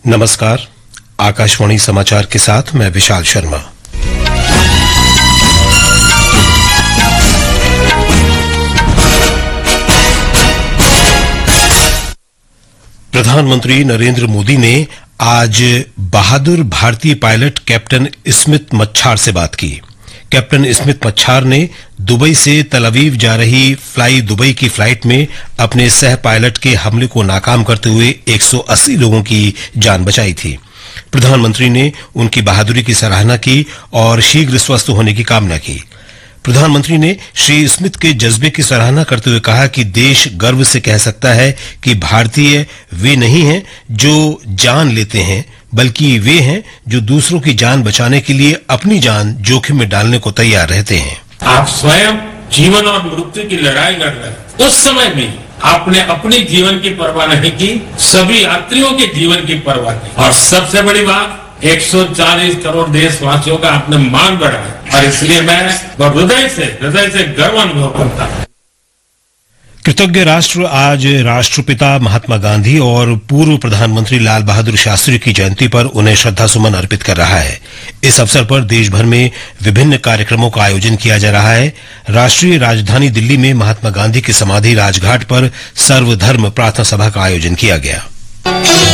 नमस्कार, आकाशवाणी समाचार के साथ मैं विशाल शर्मा। प्रधानमंत्री नरेंद्र मोदी ने आज बहादुर भारतीय पायलट कैप्टन स्मिथ मच्छार से बात की। कैप्टन स्मिथ मच्छार ने दुबई से तल अवीव जा रही फ्लाई दुबई की फ्लाइट में अपने सह पायलट के हमले को नाकाम करते हुए 180 लोगों की जान बचाई थी। प्रधानमंत्री ने उनकी बहादुरी की सराहना की और शीघ्र स्वस्थ होने की कामना की। प्रधानमंत्री ने श्री स्मिथ के जज्बे की सराहना करते हुए कहा कि देश गर्व से कह सकता है कि भारतीय वे नहीं हैं जो जान लेते हैं, बल्कि वे हैं जो दूसरों की जान बचाने के लिए अपनी जान जोखिम में डालने को तैयार रहते हैं। आप स्वयं जीवन और मृत्यु की लड़ाई लड़ रहे हैं। उस समय में आपने अपनी जीवन की परवाह नहीं की, सभी यात्रियों के जीवन की परवाह की, और सबसे बड़ी बात 140 करोड़ देशवासियों का आपने मान बढ़ाया, और इसलिए मैं हृदय से गर्व अनुभव करता हूं। कृतज्ञ राष्ट्र आज राष्ट्रपिता महात्मा गांधी और पूर्व प्रधानमंत्री लाल बहादुर शास्त्री की जयंती पर उन्हें श्रद्धासुमन अर्पित कर रहा है। इस अवसर पर देश भर में विभिन्न कार्यक्रमों का आयोजन किया जा रहा है। राष्ट्रीय राजधानी दिल्ली में महात्मा गांधी की समाधि राजघाट पर सर्वधर्म प्रार्थना सभा का आयोजन किया गया।